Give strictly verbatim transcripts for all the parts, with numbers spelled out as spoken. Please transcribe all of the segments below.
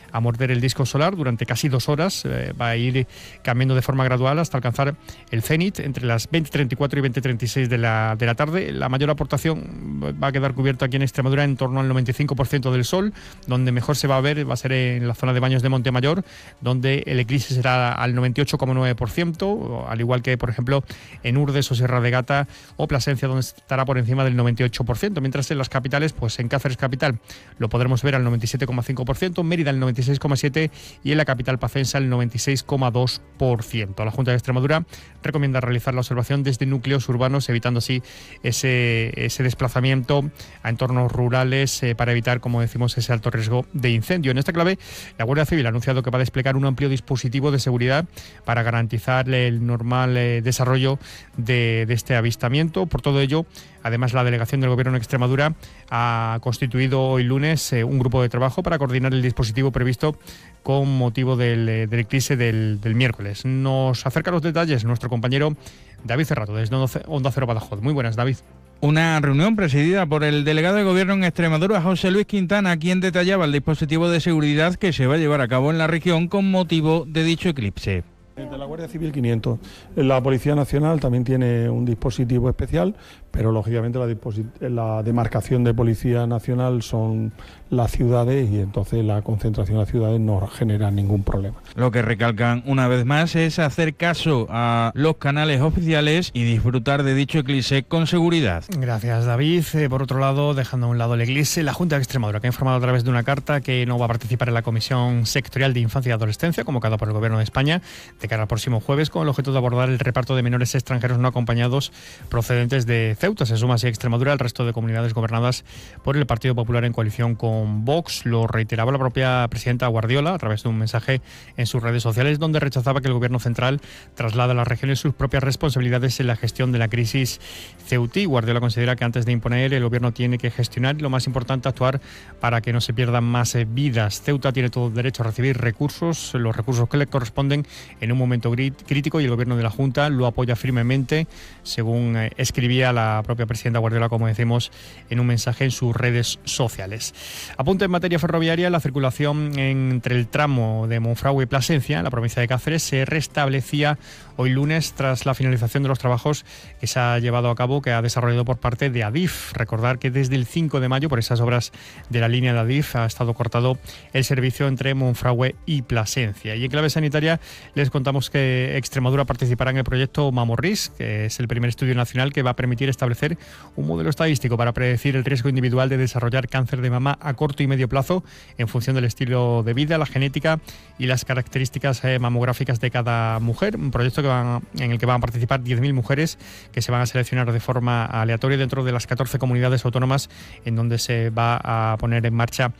a morder el disco solar durante casi dos horas. Eh, va a ir cambiando de forma gradual hasta alcanzar el cenit entre las veinte treinta y cuatro y veinte treinta y seis de la, de la tarde. La mayor aportación va a quedar cubierto aquí en Extremadura en torno al noventa y cinco por ciento del sol. Donde mejor se va a ver va a ser en la zona de Baños de Montemayor, donde el eclipse será al noventa y ocho coma nueve por ciento, al igual que, por ejemplo, en Urdes o Sierra de Gata o Plasencia, donde estará por encima del noventa y ocho por ciento, mientras en las capitales, pues en Cáceres capital lo podremos ver al noventa y siete coma cinco por ciento, Mérida al noventa y seis coma siete por ciento y en la capital pacense al noventa y seis coma dos por ciento. La Junta de Extremadura recomienda realizar la observación desde núcleos urbanos, evitando así ese, ese desplazamiento a entornos rurales eh, para evitar, como decimos, ese alto riesgo de incendio. En esta clave, la Guardia Civil ha anunciado que va a desplegar un amplio dispositivo de seguridad para garantizar el normal eh, desarrollo de, de este avistamiento. Por todo ello, además, la delegación del Gobierno en Extremadura ha constituido hoy lunes eh, un grupo de trabajo para coordinar el dispositivo previsto con motivo del, eh, del eclipse del, del miércoles. Nos acerca los detalles nuestro compañero David Cerrato, desde Onda Cero Badajoz. Muy buenas, David. Una reunión presidida por el delegado de Gobierno en Extremadura, José Luis Quintana, quien detallaba el dispositivo de seguridad que se va a llevar a cabo en la región con motivo de dicho eclipse. De la Guardia Civil quinientos. La Policía Nacional también tiene un dispositivo especial, pero lógicamente la, la demarcación de Policía Nacional son las ciudades y entonces la concentración de las ciudades no genera ningún problema. Lo que recalcan una vez más es hacer caso a los canales oficiales y disfrutar de dicho eclipse con seguridad. Gracias, David. Eh, por otro lado, dejando a un lado el eclipse, la Junta de Extremadura que ha informado a través de una carta que no va a participar en la Comisión Sectorial de Infancia y Adolescencia convocada por el Gobierno de España de cara al próximo jueves, con el objeto de abordar el reparto de menores extranjeros no acompañados procedentes de Ceuta. Se suma así a Extremadura al resto de comunidades gobernadas por el Partido Popular en coalición con Vox. Lo reiteraba la propia presidenta Guardiola a través de un mensaje en sus redes sociales, donde rechazaba que el Gobierno central traslade a las regiones sus propias responsabilidades en la gestión de la crisis ceutí. Guardiola considera que antes de imponer, el Gobierno tiene que gestionar y, lo más importante, actuar para que no se pierdan más vidas. Ceuta tiene todo el derecho a recibir recursos, los recursos que le corresponden en un momento crítico, y el Gobierno de la Junta lo apoya firmemente, según eh, escribía la propia presidenta Guardiola, como decimos, en un mensaje en sus redes sociales. Apunte en materia ferroviaria: la circulación entre el tramo de Monfragüe y Plasencia, en la provincia de Cáceres, se restablecía hoy lunes tras la finalización de los trabajos que se ha llevado a cabo, que ha desarrollado por parte de Adif. Recordar que desde el cinco de mayo, por esas obras de la línea de Adif, ha estado cortado el servicio entre Monfragüe y Plasencia. Y en clave sanitaria les contamos que Extremadura participará en el proyecto Mamorris, que es el primer estudio nacional que va a permitir establecer un modelo estadístico para predecir el riesgo individual de desarrollar cáncer de mama a corto y medio plazo en función del estilo de vida, la genética y las características eh, mamográficas de cada mujer. Un proyecto que van, en el que van a participar diez mil mujeres que se van a seleccionar de forma aleatoria dentro de las catorce comunidades autónomas en donde se va a poner en marcha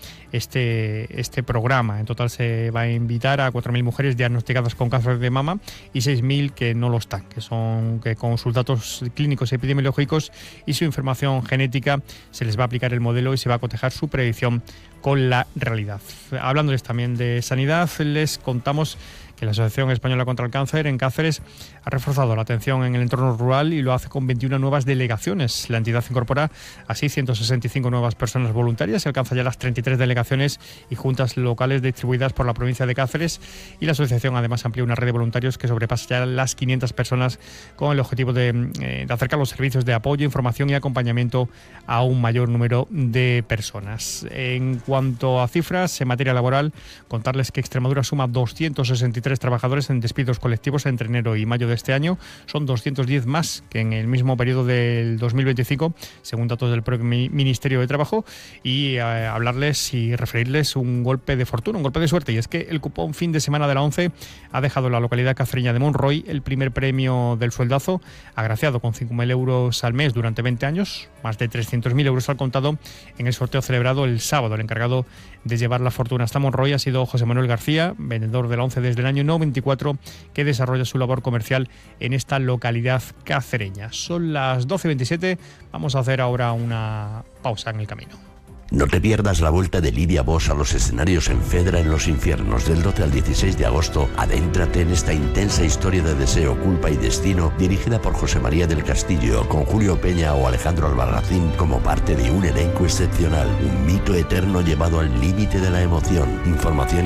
este, este programa. En total se va a invitar a cuatro mil mujeres diagnosticadas con cáncer de mama y seis mil que no lo están, que son que con sus datos clínicos y epidemiológicos y su información genética se les va a aplicar el modelo y se va a cotejar su predicción con la realidad. Hablándoles también de sanidad, les contamos que la Asociación Española contra el Cáncer en Cáceres ha reforzado la atención en el entorno rural y lo hace con veintiuna nuevas delegaciones. La entidad incorpora así ciento sesenta y cinco nuevas personas voluntarias y alcanza ya las treinta y tres delegaciones y juntas locales distribuidas por la provincia de Cáceres, y la asociación además amplía una red de voluntarios que sobrepasa ya las quinientas personas, con el objetivo de, eh, de acercar los servicios de apoyo, información y acompañamiento a un mayor número de personas. En cuanto a cifras en materia laboral, contarles que Extremadura suma doscientos sesenta y tres trabajadores en despidos colectivos entre enero y mayo de este año. Son doscientos diez más que en el mismo periodo del dos mil veinticinco, según datos del propio Ministerio de Trabajo, y eh, hablarles y referirles un golpe de fortuna, un golpe de suerte, y es que el cupón fin de semana de la ONCE ha dejado en la localidad cacereña de Monroy el primer premio del sueldazo, agraciado con cinco mil euros al mes durante veinte años, más de trescientos mil euros al contado en el sorteo celebrado el sábado. El encargado de llevar la fortuna hasta Monroy ha sido José Manuel García, vendedor de la ONCE desde el año noventa y cuatro, que desarrolla su labor comercial en esta localidad cacereña. Son las doce y veintisiete, vamos a hacer ahora una pausa en el camino. No te pierdas la vuelta de Lidia Bosch a los escenarios en Fedra en los Infiernos del doce al dieciséis de agosto. Adéntrate en esta intensa historia de deseo, culpa y destino, dirigida por José María del Castillo, con Julio Peña o Alejandro Albarracín como parte de un elenco excepcional. Un mito eterno llevado al límite de la emoción. Información